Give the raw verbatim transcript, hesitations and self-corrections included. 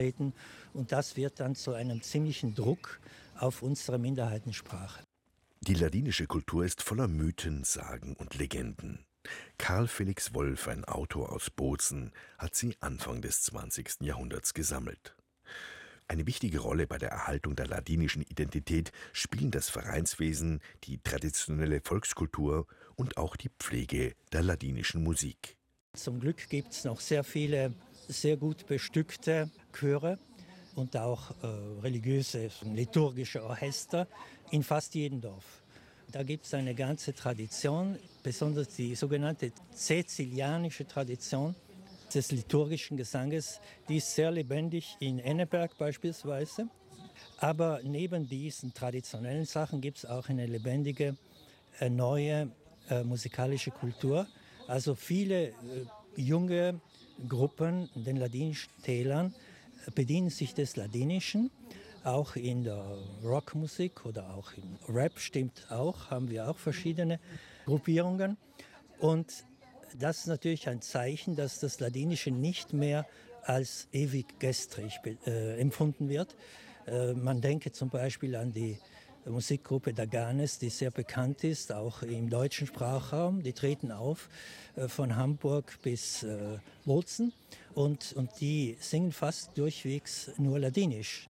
Und das wird dann zu einem ziemlichen Druck auf unsere Minderheitensprache. Die ladinische Kultur ist voller Mythen, Sagen und Legenden. Karl Felix Wolff, ein Autor aus Bozen, hat sie Anfang des zwanzigsten Jahrhunderts gesammelt. Eine wichtige Rolle bei der Erhaltung der ladinischen Identität spielen das Vereinswesen, die traditionelle Volkskultur und auch die Pflege der ladinischen Musik. Zum Glück gibt es noch sehr viele sehr gut bestückte Chöre und auch äh, religiöse, liturgische Orchester in fast jedem Dorf. Da gibt es eine ganze Tradition, besonders die sogenannte cäcilianische Tradition des liturgischen Gesanges, die ist sehr lebendig in Enneberg beispielsweise. Aber neben diesen traditionellen Sachen gibt es auch eine lebendige, äh, neue äh, musikalische Kultur. Also viele äh, junge Gruppen in den ladinischen Tälern äh, bedienen sich des Ladinischen. Auch in der Rockmusik oder auch im Rap stimmt auch, haben wir auch verschiedene Gruppierungen. Und das ist natürlich ein Zeichen, dass das Ladinische nicht mehr als ewig gestrig äh, empfunden wird. Äh, man denke zum Beispiel an die Musikgruppe Daganes, die sehr bekannt ist, auch im deutschen Sprachraum. Die treten auf äh, von Hamburg bis äh, Bozen und, und die singen fast durchwegs nur Ladinisch.